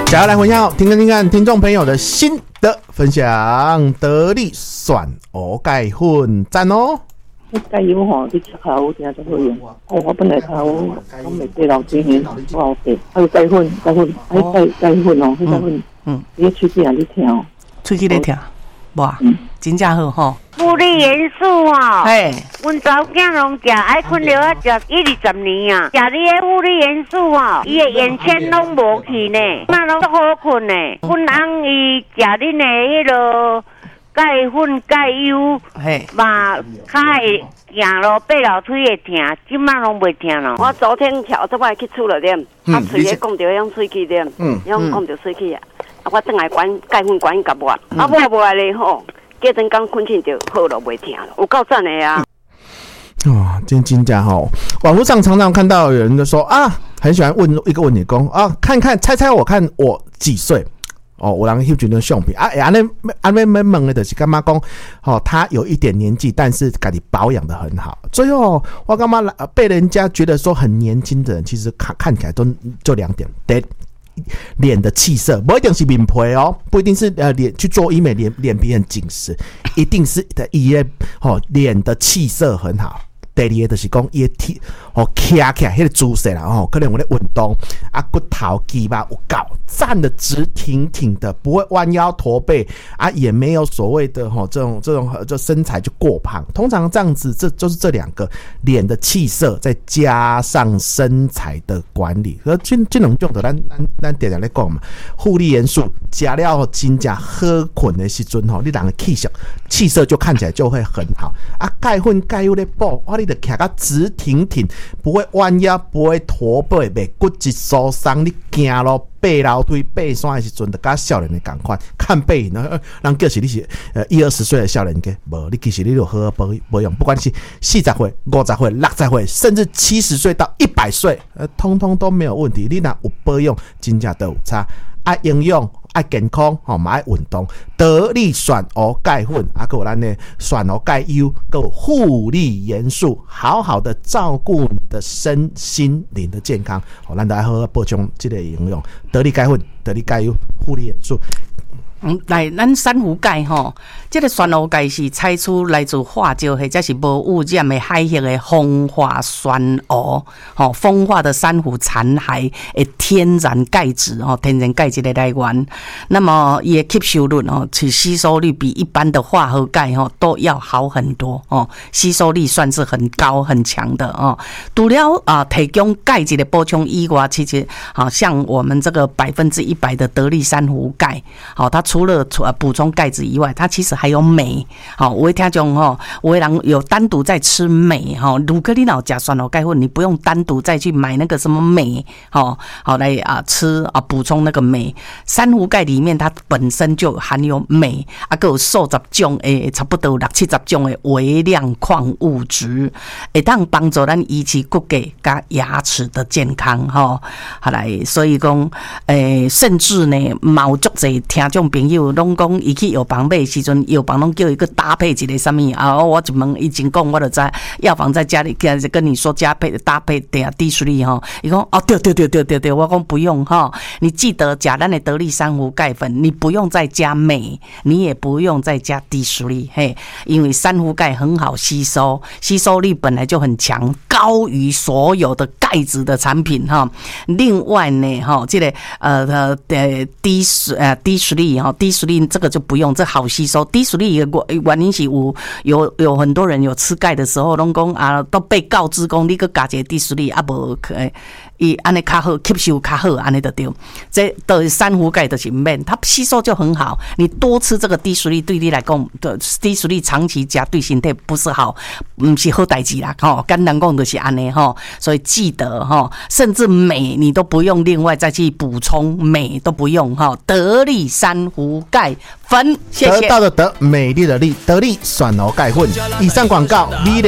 想要来分享，听看听众朋友的心得分享，得力选蚵钙粉赞哦！ 钙油吼，你吃下有听就好用。我本来下我袂对老几年，我好对。还有钙粉，钙粉哦，钙粉，你喙齿啊，你听哦， 喙齿咧听，哇，真正好吼。 麩粒元素哦， 嘿， 阮查某囝拢食，爱困了啊，食10-20年啊，食你的麩粒元素哦，伊的眼圈拢无去呢，嘛拢好困呢。阮翁伊食恁的迄落钙粉、钙油， 嘿， 嘛较会行路爬楼梯会疼，即马拢袂疼咯。 我昨天跳这摆去厝了点，喙咧讲着用喙齿点，用讲着喙齿啊，我转来管钙粉管甲抹，抹来咧吼。过阵刚困醒就好了，袂疼了，有够赞的啊！ 哦，真假吼，网络上常常看到有人就说啊，很喜欢问一个问题，讲啊，猜我看我几岁？哦，有人翕一张相片啊，安尼问的就是干嘛讲？哦，他有一点年纪，但是家己保养的很好。最后我干嘛被人家觉得说很年轻的人，其实看起来都就2点，对。脸的气色不一定是面皮哦，不一定是脸去做医美脸皮很紧实，一定是脸的气色很好。第二个就是讲伊的体徛起来迄个姿势啦可能有咧运动啊，骨头肌肉有够站得直挺挺的，不会弯腰驼背啊，也没有所谓的这种就身材就过胖。通常这样子，这就是这2个脸的气色，再加上身材的管理，这两种的咱常常咧讲嘛，护理元素加了真正好困的时阵你人的气色就看起来就会很好啊。钙粉钙油咧补，你就徛到直挺挺，不会弯腰，不会驼背，袂骨质疏松。你行路爬楼梯、爬山的时阵，就甲少年的同款。看背影，人叫是你是20岁的少年家，无你其实你就好好保养，不管是40岁、50岁、60岁，甚至70岁到100岁，通通都没有问题。你若有保养，真正都有差。爱营养，爱健康，嘛爱运动。得力选蚵钙粉，还有咱的选蚵钙油，还有护理元素，好好的照顾你的身心灵的健康。咱就要好好补充这个营养。得力钙粉、得力钙油、护理元素。 来，咱珊瑚钙吼，这个珊瑚钙是采取来自化石或者是无污染的海域的风化珊瑚，风化的珊瑚残骸的天然钙质天然钙质的来源。那么伊的吸收率其吸收率比一般的化合钙都要好很多吸收力算是很高很强的除了提供钙质的补充以外，其实像我们这个100%的得力珊瑚钙，它除了补充钙质以外，它其实还有镁。有的听众有的人有单独在吃镁如果你老吃珊瑚钙粉，你不用单独再去买那个什么镁来吃补充那个镁。珊瑚钙里面它本身就含有镁还有数十种差不多60-70种的微量矿物质，会当帮助咱维持骨骼跟牙齿的健康好来，所以讲甚至呢有足侪听众朋友拢讲，伊去药房买的时阵，药房拢叫一个搭配一个什么我一问，伊真讲我就知，药房在家里跟你说搭配低水里伊讲对，我讲不用你记得吃咱的得力珊瑚钙粉，你不用再加镁，你也不用再加低水里因为珊瑚钙很好吸收，吸收力本来就很强，高于所有的钙质的产品另外呢这个低水力这个就不用，这好吸收。低水力的原因是有很多人有吃钙的时候，拢讲都被告知讲你个加一个低水力无伊安尼较好，吸收较好，安尼就对。这的珊瑚钙就是免，它吸收就很好。你多吃这个低水力，对你来讲，低水力长期加对身体不是好，不是好代志啦。简单讲就是安尼所以记得甚至镁你都不用另外再去补充，镁都不用得力珊瑚钙粉，谢谢。 得到的得，美丽的丽，得力选蚵钙粉。以上广告，美丽